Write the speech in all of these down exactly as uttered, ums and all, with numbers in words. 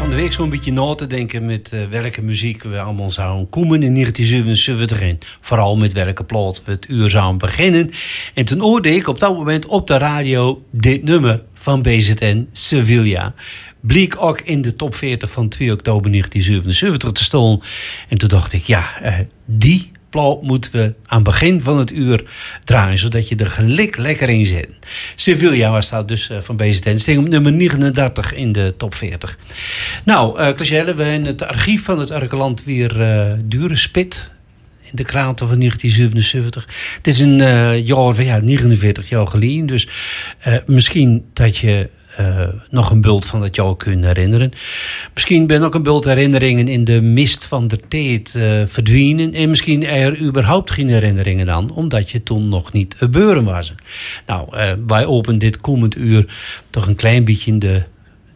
van de week zo'n beetje na te denken met uh, welke muziek we allemaal zouden komen in negentien zevenenzeventig. En vooral met welke plaat we het uur zouden beginnen. En toen hoorde ik op dat moment op de radio dit nummer van B Z N, Sevilla. Bleek ook in de top veertig van twee oktober negentien zevenenzeventig te staan. En toen dacht ik, ja, uh, die plaat moeten we aan het begin van het uur draaien, zodat je er gelijk lekker in zit. Sevilla was dat dus uh, van B Z N. Sting op nummer negenendertig in de top veertig. Nou, uh, Clajelle, we hebben het archief van het Arkeland weer uh, dure spit in de kranten van negentien zevenenzeventig. Het is een uh, jaar van ja, negenenveertig jaar geleden. Dus uh, misschien dat je Uh, nog een bult van dat jou kunt herinneren. Misschien ben ook een bult herinneringen in de mist van de tijd uh, verdwijnen. En misschien er überhaupt geen herinneringen aan, omdat je toen nog niet gebeuren was. Nou, uh, wij openen dit komend uur toch een klein beetje in de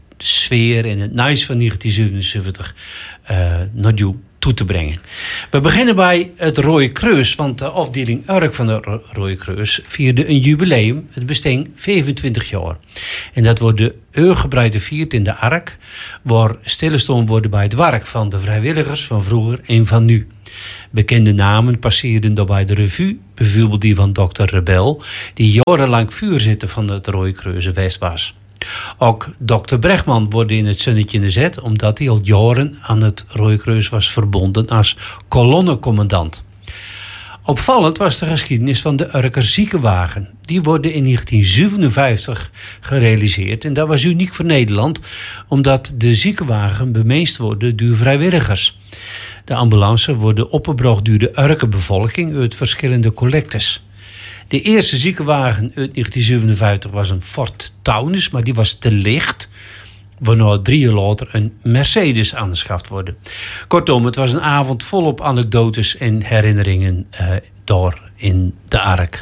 sfeer en het nice van negentien zevenenzeventig uh, naar jou toe te brengen. We beginnen bij het Rode Kruis, want de afdeling Urk van de Rode Kruis vierde een jubileum. Het bestaat vijfentwintig jaar. En dat wordt de uitgebreide vierd in de Ark, waar stilstaan worden bij het werk van de vrijwilligers van vroeger en van nu. Bekende namen passeerden daarbij de revue, bijvoorbeeld die van dokter Rebel, die jarenlang vuurzitter van het Rode Kruis West was. Ook dokter Bregman wordt in het zonnetje gezet, omdat hij al jaren aan het Rode Kruis was verbonden als kolonnecommandant. Opvallend was de geschiedenis van de Urker ziekenwagen. Die worden in negentien zevenenvijftig gerealiseerd en dat was uniek voor Nederland, omdat de ziekenwagen bemeest worden door vrijwilligers. De ambulance worden opgebracht door de Urker bevolking uit verschillende collectes. De eerste ziekenwagen uit negentien zevenenvijftig was een Ford Taunus, maar die was te licht, waarna drie jaar later een Mercedes aangeschaft worden. Kortom, het was een avond volop anekdotes en herinneringen uh, daar in de Ark.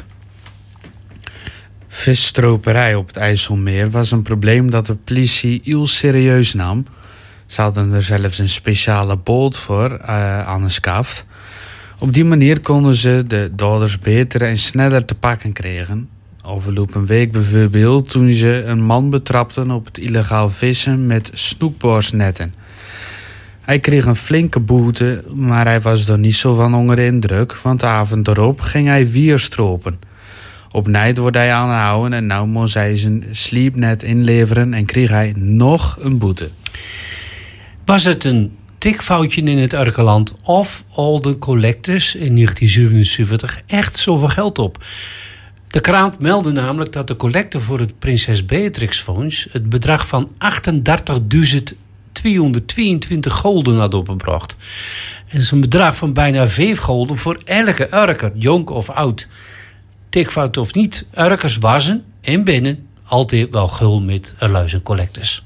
Visstroperij op het IJsselmeer was een probleem dat de politie heel serieus nam. Ze hadden er zelfs een speciale boot voor uh, aangeschaft. Op die manier konden ze de daders beter en sneller te pakken krijgen. Overloop een week bijvoorbeeld toen ze een man betrapten op het illegaal vissen met snoekbaarsnetten. Hij kreeg een flinke boete, maar hij was er niet zo van onder de indruk, want de avond erop ging hij weer stropen. Op nijd wordt hij aangehouden en nou moest hij zijn sleepnet inleveren en kreeg hij nog een boete. Was het een tikfoutje in het Urkeland of al de collectors in negentien zevenenzeventig echt zoveel geld op? De krant meldde namelijk dat de collecte voor het Prinses Beatrix Fonds het bedrag van achtendertigduizend tweehonderdtweeëntwintig gulden had opgebracht. En dat is een bedrag van bijna vijf gulden voor elke Urker, jong of oud. Tikfout of niet, Urkers wassen en binnen altijd wel gul met luizen collectors.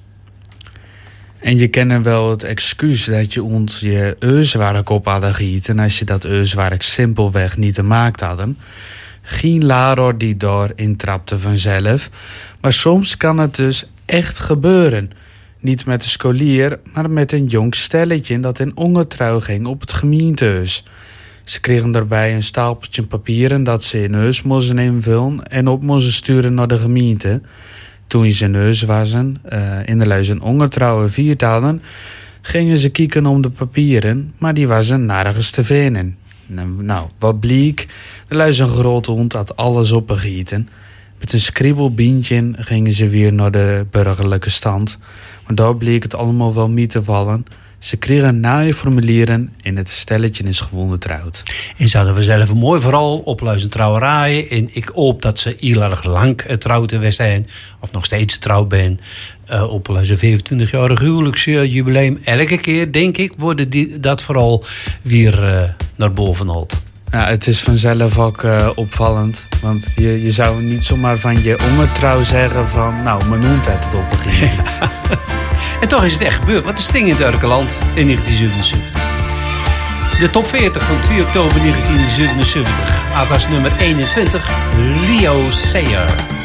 En je kent wel het excuus dat je ons je euswerk op hadden gieten als je dat euswerk simpelweg niet gemaakt hadden. Geen laror die daar intrapte vanzelf, maar soms kan het dus echt gebeuren. Niet met een scholier, maar met een jong stelletje dat in ongetrouw ging op het gemeentehuis. Ze kregen daarbij een stapeltje papieren dat ze in huis moesten invullen en op moesten sturen naar de gemeente. Toen ze in huis waren, uh, in de luis een ongetrouwe viert hadden, gingen ze kijken om de papieren, maar die waren nergens te vinden. Nou, wat bleek? De luis een grote hond had alles opgegeten. Met een skribbelbientje gingen ze weer naar de burgerlijke stand. Maar daar bleek het allemaal wel mee te vallen. Ze kregen naaie formulieren en het stelletje is gewoon getrouwd. En ze hadden we zelf een mooi verhaal op luizen trouwerijen. En ik hoop dat ze heel erg lang getrouwd zijn. Of nog steeds getrouwd ben. Uh, op luizen vijfentwintig-jarig huwelijksjubileum. Elke keer, denk ik, worden die, dat vooral weer uh, naar boven gehaald. Ja, het is vanzelf ook uh, opvallend. Want je, je zou niet zomaar van je ondertrouw zeggen van... nou, mijn hond heeft het opgegeten. Ja. En toch is het echt gebeurd. Wat is Sting in het Urkeland in negentien zevenenzeventig. De top veertig van twee oktober negentien zevenenzeventig. Had als nummer eenentwintig Leo Sayer.